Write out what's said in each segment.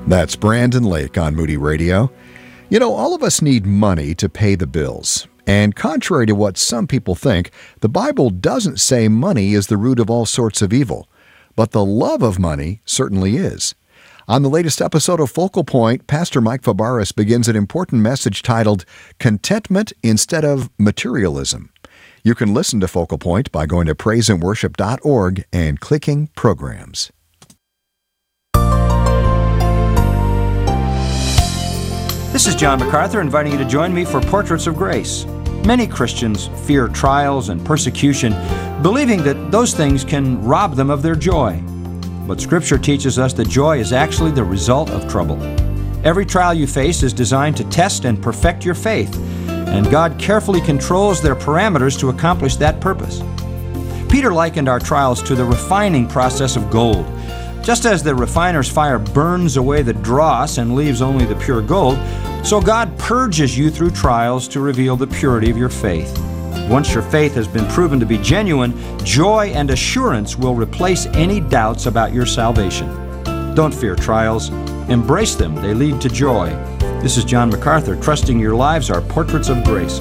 That's Brandon Lake on Moody Radio. You know, all of us need money to pay the bills. And contrary to what some people think, the Bible doesn't say money is the root of all sorts of evil. But the love of money certainly is. On the latest episode of Focal Point, Pastor Mike Fabarez begins an important message titled Contentment Instead of Materialism. You can listen to Focal Point by going to praiseandworship.org and clicking Programs. This is John MacArthur inviting you to join me for Portraits of Grace. Many Christians fear trials and persecution, believing that those things can rob them of their joy. But Scripture teaches us that joy is actually the result of trouble. Every trial you face is designed to test and perfect your faith, and God carefully controls their parameters to accomplish that purpose. Peter likened our trials to the refining process of gold. Just as the refiner's fire burns away the dross and leaves only the pure gold, so God purges you through trials to reveal the purity of your faith. Once your faith has been proven to be genuine, joy and assurance will replace any doubts about your salvation. Don't fear trials. Embrace them. They lead to joy. This is John MacArthur, trusting your lives are portraits of grace.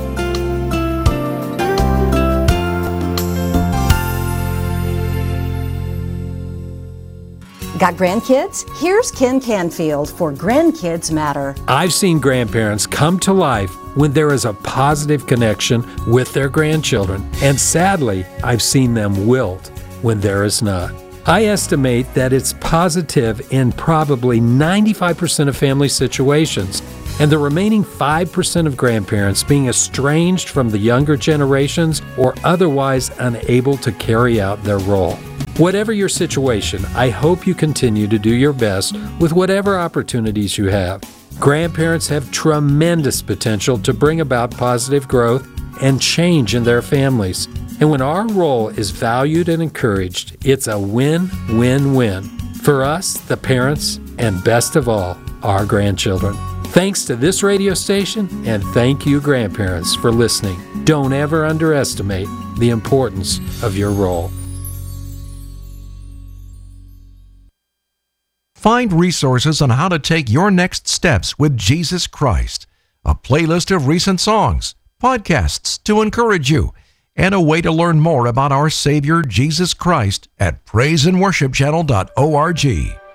Got grandkids? Here's Ken Canfield for Grandkids Matter. I've seen grandparents come to life when there is a positive connection with their grandchildren, and sadly, I've seen them wilt when there is not. I estimate that it's positive in probably 95% of family situations, and the remaining 5% of grandparents being estranged from the younger generations or otherwise unable to carry out their role. Whatever your situation, I hope you continue to do your best with whatever opportunities you have. Grandparents have tremendous potential to bring about positive growth and change in their families. And when our role is valued and encouraged, it's a win-win-win for us, the parents, and best of all, our grandchildren. Thanks to this radio station, and thank you, grandparents, for listening. Don't ever underestimate the importance of your role. Find resources on how to take your next steps with Jesus Christ, a playlist of recent songs, podcasts to encourage you, and a way to learn more about our Savior Jesus Christ at praiseandworshipchannel.org.